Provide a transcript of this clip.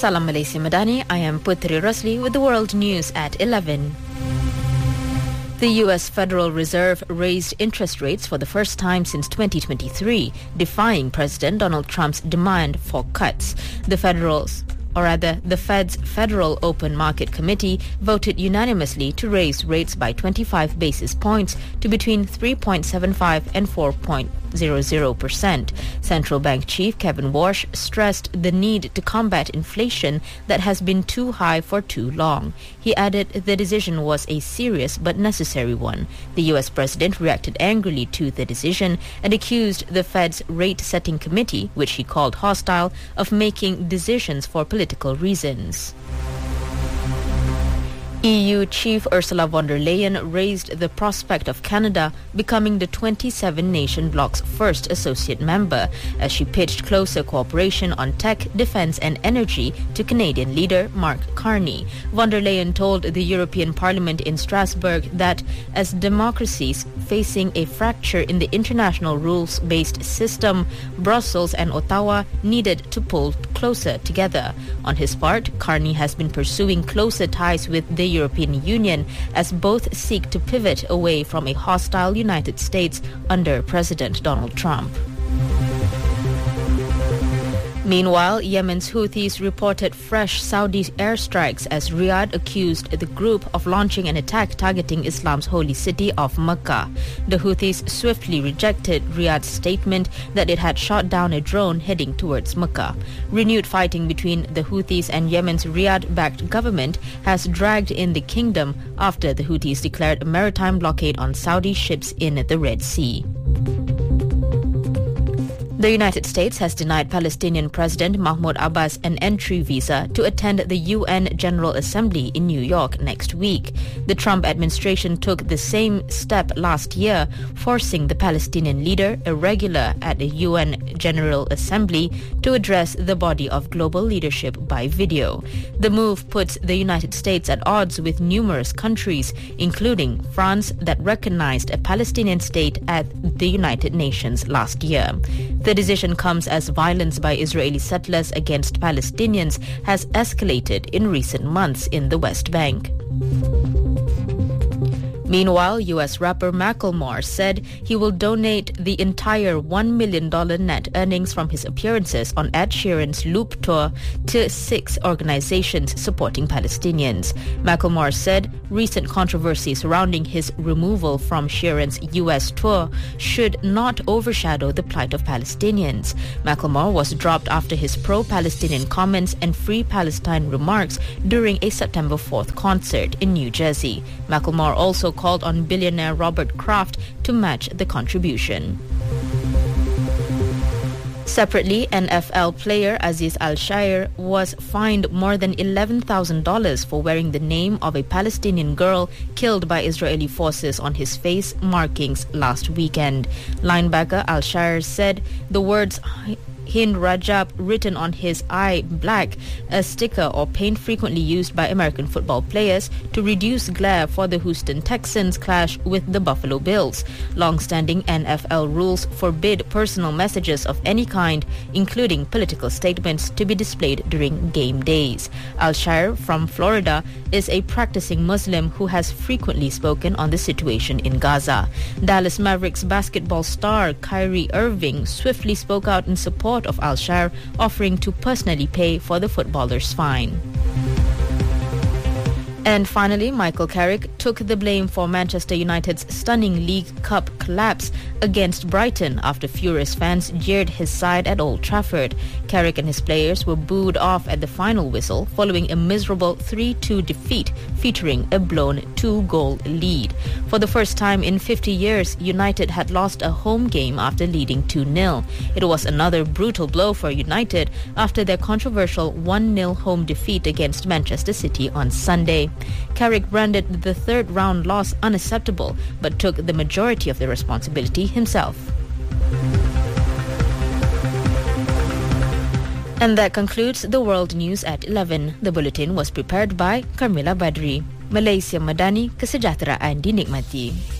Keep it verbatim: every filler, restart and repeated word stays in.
Salam Malaysia Madani, I am Putri Rosli with the world news at eleven. The U S Federal Reserve raised interest rates for the first time since twenty twenty-three, defying President Donald Trump's demand for cuts. The Federals or rather, the Fed's Federal Open Market Committee voted unanimously to raise rates by twenty-five basis points to between three point seven five and four point zero zero percent. Central Bank Chief Kevin Warsh stressed the need to combat inflation that has been too high for too long. He added the decision was a serious but necessary one. The U S President reacted angrily to the decision and accused the Fed's rate-setting committee, which he called hostile, of making decisions for political reasons. E U Chief Ursula von der Leyen raised the prospect of Canada becoming the twenty-seven nation bloc's first associate member as she pitched closer cooperation on tech, defense and energy to Canadian leader Mark Carney. Von der Leyen told the European Parliament in Strasbourg that as democracies facing a fracture in the international rules-based system, Brussels and Ottawa needed to pull closer together. On his part, Carney has been pursuing closer ties with the European Union as both seek to pivot away from a hostile United States under President Donald Trump. Meanwhile, Yemen's Houthis reported fresh Saudi airstrikes as Riyadh accused the group of launching an attack targeting Islam's holy city of Mecca. The Houthis swiftly rejected Riyadh's statement that it had shot down a drone heading towards Mecca. Renewed fighting between the Houthis and Yemen's Riyadh-backed government has dragged in the kingdom after the Houthis declared a maritime blockade on Saudi ships in the Red Sea. The United States has denied Palestinian President Mahmoud Abbas an entry visa to attend the U N General Assembly in New York next week. The Trump administration took the same step last year, forcing the Palestinian leader, a regular at the U N General Assembly, to address the body of global leadership by video. The move puts the United States at odds with numerous countries, including France, that recognized a Palestinian state at the United Nations last year. The decision comes as violence by Israeli settlers against Palestinians has escalated in recent months in the West Bank. Meanwhile, U S rapper Macklemore said he will donate the entire one million dollars net earnings from his appearances on Ed Sheeran's Loop tour to six organizations supporting Palestinians. Macklemore said recent controversy surrounding his removal from Sheeran's U S tour should not overshadow the plight of Palestinians. Macklemore was dropped after his pro-Palestinian comments and Free Palestine remarks during a September fourth concert in New Jersey. Macklemore also called on billionaire Robert Kraft to match the contribution. Separately, N F L player Aziz Al-Shaair was fined more than eleven thousand dollars for wearing the name of a Palestinian girl killed by Israeli forces on his face markings last weekend. Linebacker Al-Shaair said the words Hind Rajab written on his eye black, a sticker or paint frequently used by American football players to reduce glare for the Houston Texans clash with the Buffalo Bills. Long-standing N F L rules forbid personal messages of any kind, including political statements, to be displayed during game days. Al-Shaair from Florida is a practicing Muslim who has frequently spoken on the situation in Gaza. Dallas Mavericks basketball star Kyrie Irving swiftly spoke out in support of Al-Shaair, offering to personally pay for the footballer's fine. And finally, Michael Carrick took the blame for Manchester United's stunning League Cup collapse against Brighton after furious fans jeered his side at Old Trafford. Carrick and his players were booed off at the final whistle following a miserable three two defeat featuring a blown two-goal lead. For the first time in fifty years, United had lost a home game after leading two nil. It was another brutal blow for United after their controversial one nil home defeat against Manchester City on Sunday. Carrick branded the third round loss unacceptable but took the majority of the responsibility himself. And that concludes the World News at eleven. The bulletin was prepared by Carmila Badri. Malaysia Madani, kesejahteraan dinikmati.